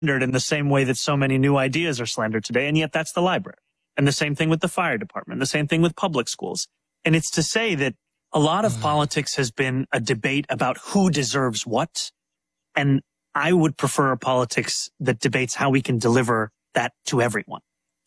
in the same way that so many new ideas are slandered today. And yet that's the library. And the same thing with the fire department, the same thing with public schools. And it's to say that a lot of politics has been a debate about who deserves what. And I would prefer a politics that debates how we can deliver that to everyone.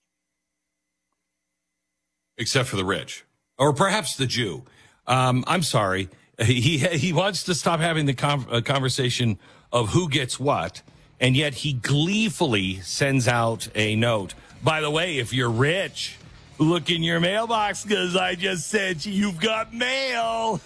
Except for the rich. Or perhaps the Jew. I'm sorry. He wants to stop having the conversation of who gets what, and yet he gleefully sends out a note. By the way, if you're rich, look in your mailbox because I just said you've got mail.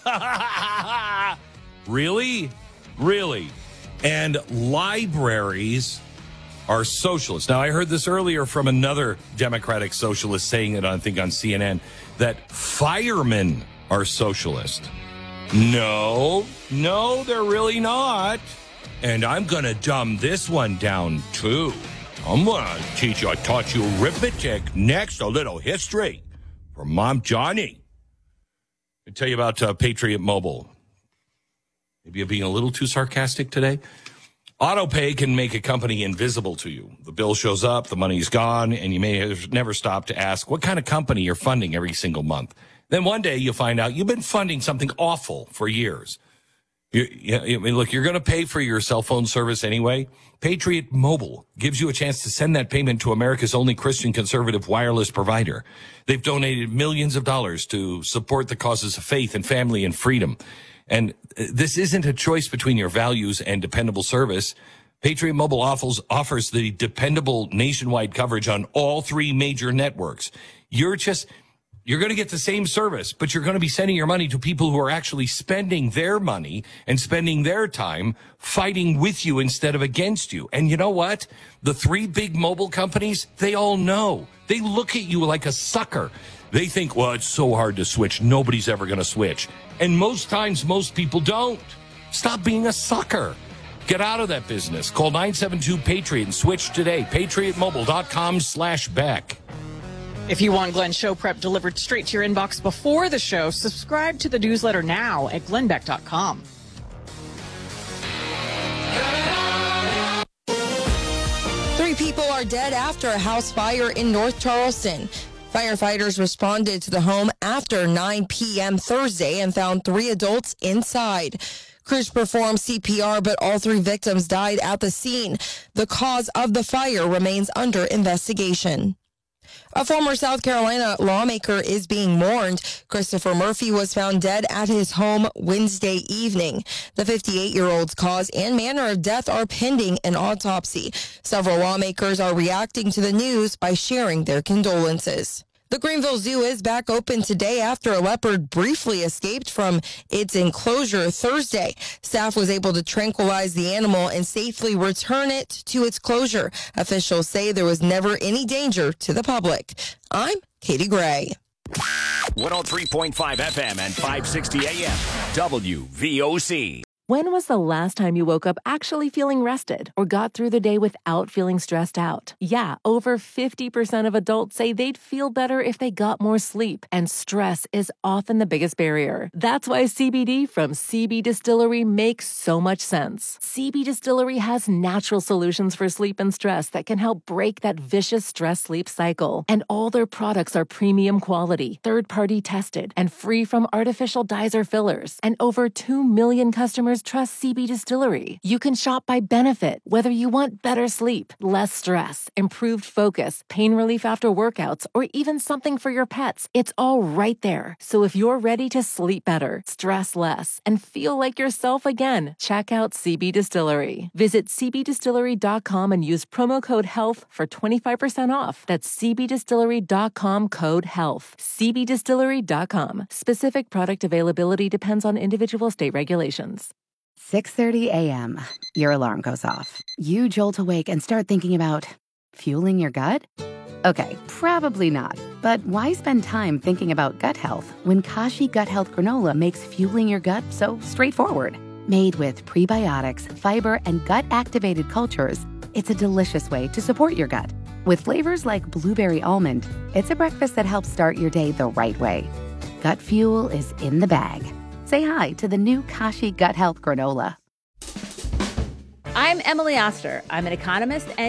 Really? Really? And libraries are socialist. Now, I heard this earlier from another Democratic socialist saying it, I think, on CNN, that firemen are socialist. No, they're really not. And I'm going to dumb this one down, too. I'm going to teach you. I taught you arithmetic. Next, a little history from Mom Johnny. I'll tell you about Patriot Mobile. Maybe I'm being a little too sarcastic today. AutoPay can make a company invisible to you. The bill shows up, the money's gone, and you may have never stopped to ask what kind of company you're funding every single month. Then one day you'll find out you've been funding something awful for years. Look, you're going to pay for your cell phone service anyway. Patriot Mobile gives you a chance to send that payment to America's only Christian conservative wireless provider. They've donated millions of dollars to support the causes of faith and family and freedom. And this isn't a choice between your values and dependable service. Patriot Mobile offers the dependable nationwide coverage on all three major networks. You're going to get the same service, but you're going to be sending your money to people who are actually spending their money and spending their time fighting with you instead of against you. And you know what? The three big mobile companies, they all know. They look at you like a sucker. They think, well, it's so hard to switch. Nobody's ever going to switch. And most times, most people don't. Stop being a sucker. Get out of that business. Call 972-PATRIOT and switch today. PatriotMobile.com/Beck. If you want Glenn's show prep delivered straight to your inbox before the show, subscribe to the newsletter now at glennbeck.com. Three people are dead after a house fire in North Charleston. Firefighters responded to the home after 9 p.m. Thursday and found 3 adults inside. Crews performed CPR, but all 3 victims died at the scene. The cause of the fire remains under investigation. A former South Carolina lawmaker is being mourned. Christopher Murphy was found dead at his home Wednesday evening. The 58-year-old's cause and manner of death are pending an autopsy. Several lawmakers are reacting to the news by sharing their condolences. The Greenville Zoo is back open today after a leopard briefly escaped from its enclosure Thursday. Staff was able to tranquilize the animal and safely return it to its closure. Officials say there was never any danger to the public. I'm Katie Gray. 103.5 FM and 560 AM, WVOC. When was the last time you woke up actually feeling rested or got through the day without feeling stressed out? Yeah, over 50% of adults say they'd feel better if they got more sleep, and stress is often the biggest barrier. That's why CBD from CB Distillery makes so much sense. CB Distillery has natural solutions for sleep and stress that can help break that vicious stress-sleep cycle. And all their products are premium quality, third-party tested, and free from artificial dyes or fillers. And over 2 million customers trust CB Distillery. You can shop by benefit, whether you want better sleep, less stress, improved focus, pain relief after workouts, or even something for your pets. It's all right there. So if you're ready to sleep better, stress less, and feel like yourself again, check out CB Distillery. Visit cbdistillery.com and use promo code HEALTH for 25% off. That's cbdistillery.com, code HEALTH. cbdistillery.com. Specific product availability depends on individual state regulations. 6:30 a.m. Your alarm goes off. You jolt awake and start thinking about fueling your gut? Okay, probably not. But why spend time thinking about gut health when Kashi Gut Health Granola makes fueling your gut so straightforward? Made with prebiotics, fiber, and gut-activated cultures, it's a delicious way to support your gut. With flavors like blueberry almond, it's a breakfast that helps start your day the right way. Gut fuel is in the bag. Say hi to the new Kashi Gut Health Granola. I I'm Emily Oster. I'm an economist and